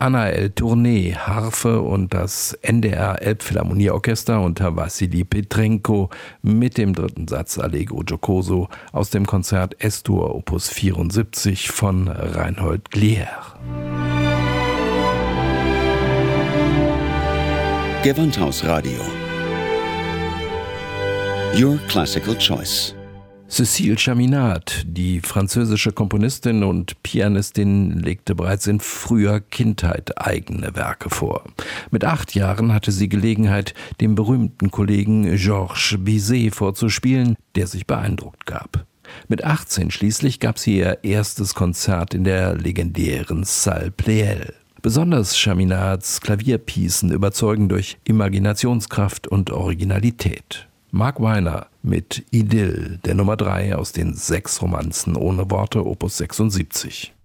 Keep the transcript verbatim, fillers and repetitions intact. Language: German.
Anna Eltournay, Harfe und das N D R Elbphilharmonieorchester unter Wassili Petrenko mit dem dritten Satz Allegro giocoso aus dem Konzert S-Dur Opus vierundsiebzig von Reinhold Glier. Gewandhaus-Radio. Your Classical Choice. Cécile Chaminade, die französische Komponistin und Pianistin, legte bereits in früher Kindheit eigene Werke vor. Mit acht Jahren hatte sie Gelegenheit, dem berühmten Kollegen Georges Bizet vorzuspielen, der sich beeindruckt gab. Mit achtzehn schließlich gab sie ihr erstes Konzert in der legendären Salle Pleyel. Besonders Chaminades Klavierpiecen überzeugen durch Imaginationskraft und Originalität. Mark Weiner mit Idyll, der Nummer drei aus den sechs Romanzen ohne Worte, Opus sechsundsiebzig.